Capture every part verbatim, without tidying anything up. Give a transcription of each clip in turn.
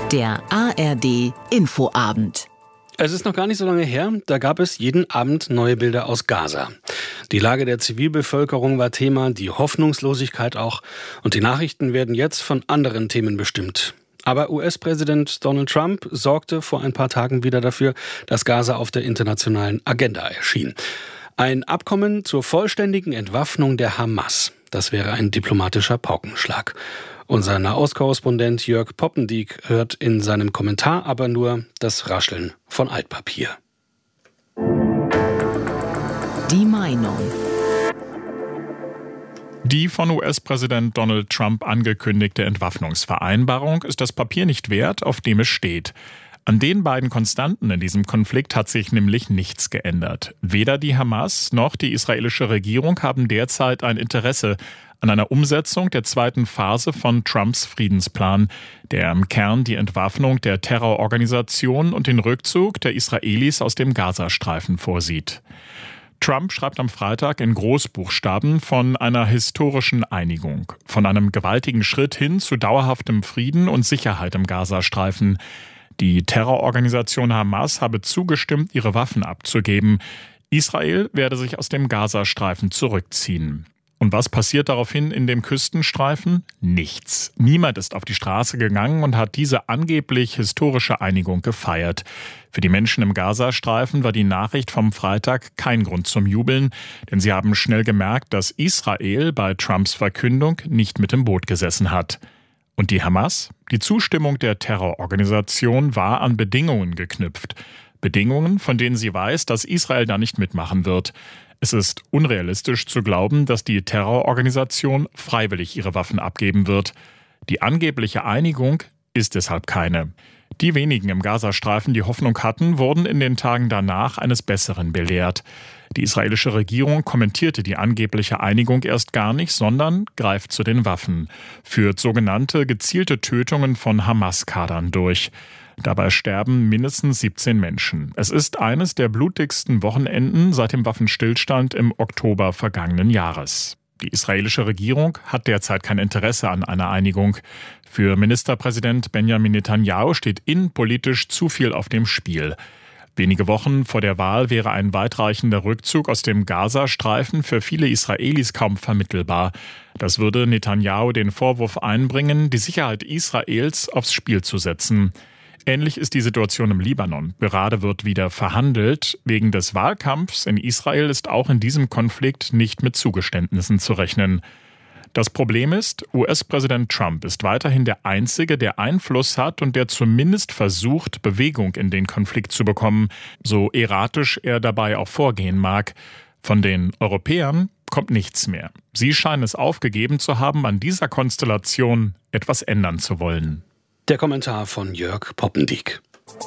Der A R D Infoabend. Es ist noch gar nicht so lange her, da gab es jeden Abend neue Bilder aus Gaza. Die Lage der Zivilbevölkerung war Thema, die Hoffnungslosigkeit auch. Und die Nachrichten werden jetzt von anderen Themen bestimmt. Aber U S-Präsident Donald Trump sorgte vor ein paar Tagen wieder dafür, dass Gaza auf der internationalen Agenda erschien. Ein Abkommen zur vollständigen Entwaffnung der Hamas. Das wäre ein diplomatischer Paukenschlag. Unser Nahostkorrespondent Jörg Poppendiek hört in seinem Kommentar aber nur das Rascheln von Altpapier. Die Meinung. Die von U S-Präsident Donald Trump angekündigte Entwaffnungsvereinbarung ist das Papier nicht wert, auf dem es steht. An den beiden Konstanten in diesem Konflikt hat sich nämlich nichts geändert. Weder die Hamas noch die israelische Regierung haben derzeit ein Interesse an einer Umsetzung der zweiten Phase von Trumps Friedensplan, der im Kern die Entwaffnung der Terrororganisation und den Rückzug der Israelis aus dem Gazastreifen vorsieht. Trump schreibt am Freitag in Großbuchstaben von einer historischen Einigung, von einem gewaltigen Schritt hin zu dauerhaftem Frieden und Sicherheit im Gazastreifen. Die Terrororganisation Hamas habe zugestimmt, ihre Waffen abzugeben. Israel werde sich aus dem Gazastreifen zurückziehen. Und was passiert daraufhin in dem Küstenstreifen? Nichts. Niemand ist auf die Straße gegangen und hat diese angeblich historische Einigung gefeiert. Für die Menschen im Gazastreifen war die Nachricht vom Freitag kein Grund zum Jubeln, denn sie haben schnell gemerkt, dass Israel bei Trumps Verkündung nicht mit im Boot gesessen hat. Und die Hamas? Die Zustimmung der Terrororganisation war an Bedingungen geknüpft. Bedingungen, von denen sie weiß, dass Israel da nicht mitmachen wird. Es ist unrealistisch zu glauben, dass die Terrororganisation freiwillig ihre Waffen abgeben wird. Die angebliche Einigung ist deshalb keine. Die wenigen im Gazastreifen, die Hoffnung hatten, wurden in den Tagen danach eines Besseren belehrt. Die israelische Regierung kommentierte die angebliche Einigung erst gar nicht, sondern greift zu den Waffen, führt sogenannte gezielte Tötungen von Hamas-Kadern durch. Dabei sterben mindestens siebzehn Menschen. Es ist eines der blutigsten Wochenenden seit dem Waffenstillstand im Oktober vergangenen Jahres. Die israelische Regierung hat derzeit kein Interesse an einer Einigung. Für Ministerpräsident Benjamin Netanyahu steht innenpolitisch zu viel auf dem Spiel. Wenige Wochen vor der Wahl wäre ein weitreichender Rückzug aus dem Gazastreifen für viele Israelis kaum vermittelbar. Das würde Netanyahu den Vorwurf einbringen, die Sicherheit Israels aufs Spiel zu setzen. Ähnlich ist die Situation im Libanon. Gerade wird wieder verhandelt. Wegen des Wahlkampfs in Israel ist auch in diesem Konflikt nicht mit Zugeständnissen zu rechnen. Das Problem ist, U S-Präsident Trump ist weiterhin der Einzige, der Einfluss hat und der zumindest versucht, Bewegung in den Konflikt zu bekommen, so erratisch er dabei auch vorgehen mag. Von den Europäern kommt nichts mehr. Sie scheinen es aufgegeben zu haben, an dieser Konstellation etwas ändern zu wollen. Der Kommentar von Jörg Poppendiek.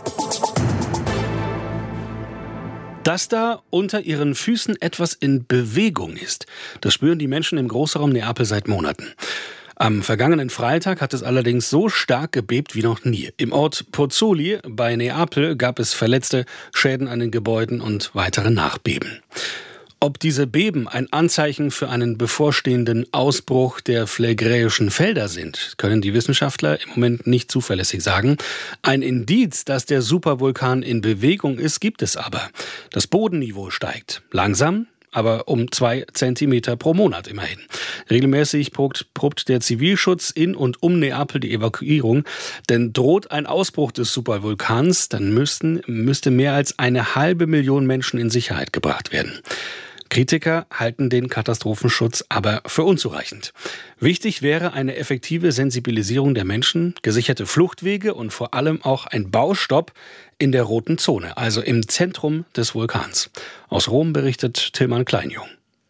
Dass da unter ihren Füßen etwas in Bewegung ist, das spüren die Menschen im Großraum Neapel seit Monaten. Am vergangenen Freitag hat es allerdings so stark gebebt wie noch nie. Im Ort Pozzuoli bei Neapel gab es Verletzte, Schäden an den Gebäuden und weitere Nachbeben. Ob diese Beben ein Anzeichen für einen bevorstehenden Ausbruch der phlegräischen Felder sind, können die Wissenschaftler im Moment nicht zuverlässig sagen. Ein Indiz, dass der Supervulkan in Bewegung ist, gibt es aber. Das Bodenniveau steigt. Langsam, aber um zwei Zentimeter pro Monat immerhin. Regelmäßig probt, probt der Zivilschutz in und um Neapel die Evakuierung. Denn droht ein Ausbruch des Supervulkans, dann müssten, müsste mehr als eine halbe Million Menschen in Sicherheit gebracht werden. Kritiker halten den Katastrophenschutz aber für unzureichend. Wichtig wäre eine effektive Sensibilisierung der Menschen, gesicherte Fluchtwege und vor allem auch ein Baustopp in der roten Zone, also im Zentrum des Vulkans. Aus Rom berichtet Tillmann Kleinjung.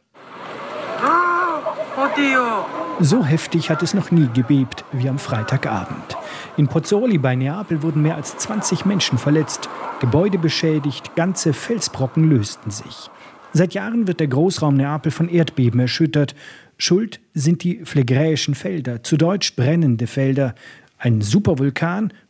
So heftig hat es noch nie gebebt wie am Freitagabend. In Pozzuoli bei Neapel wurden mehr als zwanzig Menschen verletzt, Gebäude beschädigt, ganze Felsbrocken lösten sich. Seit Jahren wird der Großraum Neapel von Erdbeben erschüttert. Schuld sind die phlegräischen Felder, zu Deutsch brennende Felder. Ein Supervulkan